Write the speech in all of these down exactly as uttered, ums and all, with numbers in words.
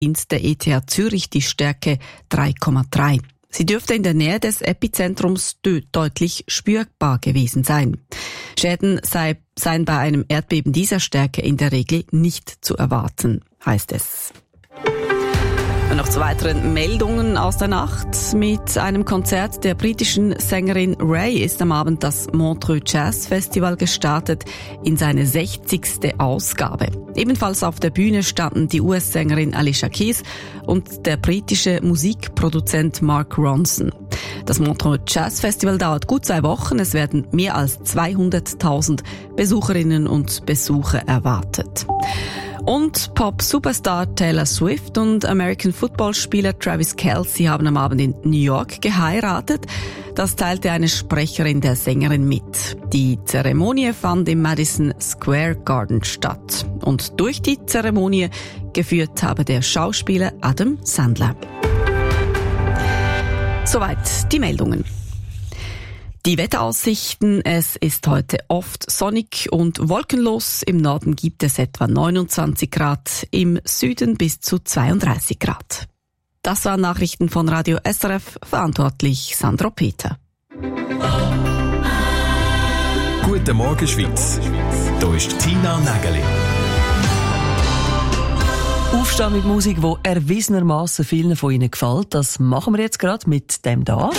der E T H Zürich die Stärke drei Komma drei. Sie dürfte in der Nähe des Epizentrums de- deutlich spürbar gewesen sein. Schäden sei, seien bei einem Erdbeben dieser Stärke in der Regel nicht zu erwarten, heißt es. Und noch zu weiteren Meldungen aus der Nacht. Mit einem Konzert der britischen Sängerin Ray ist am Abend das Montreux Jazz Festival gestartet in seine sechzigste Ausgabe. Ebenfalls auf der Bühne standen die U S-Sängerin Alicia Keys und der britische Musikproduzent Mark Ronson. Das Montreux Jazz Festival dauert gut zwei Wochen. Es werden mehr als zweihunderttausend Besucherinnen und Besucher erwartet. Und Pop-Superstar Taylor Swift und American-Football-Spieler Travis Kelce haben am Abend in New York geheiratet. Das teilte eine Sprecherin der Sängerin mit. Die Zeremonie fand im Madison Square Garden statt. Und durch die Zeremonie geführt habe der Schauspieler Adam Sandler. Soweit die Meldungen. Die Wetteraussichten: Es ist heute oft sonnig und wolkenlos. Im Norden gibt es etwa neunundzwanzig Grad, im Süden bis zu zweiunddreißig Grad. Das waren Nachrichten von Radio S R F, verantwortlich Sandro Peter. Guten Morgen Schweiz. Hier ist Tina Nägeli. Aufstehen mit Musik, die erwiesenermassen vielen von Ihnen gefällt. Das machen wir jetzt gerade mit dem da.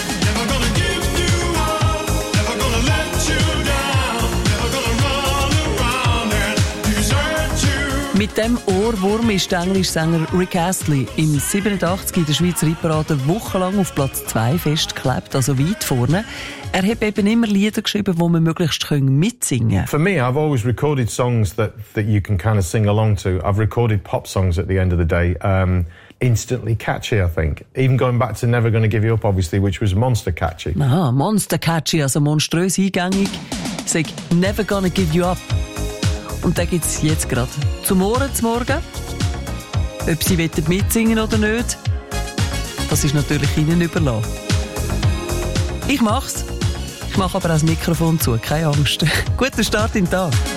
Mit dem Ohrwurm ist der englische Sänger Rick Astley im siebenundachtzig in der Schweizer Hitparade wochenlang auf Platz zwei festgeklebt, also weit vorne. Er hat eben immer Lieder geschrieben, die man möglichst mitsingen können. For me, I've always recorded songs that, that you can kind of sing along to. I've recorded pop songs at the end of the day. Um, instantly catchy, I think. Even going back to Never Gonna Give You Up, obviously, which was monster catchy. Aha, monster catchy, also monströs eingängig. Sag Never Gonna Give You Up. Und den gibt's jetzt gerade zum Ohren zum Morgen. Ob Sie mitsingen oder nicht, das ist natürlich Ihnen überlassen. Ich mach's. Ich mache aber auch das Mikrofon zu, keine Angst. Guten Start in den Tag.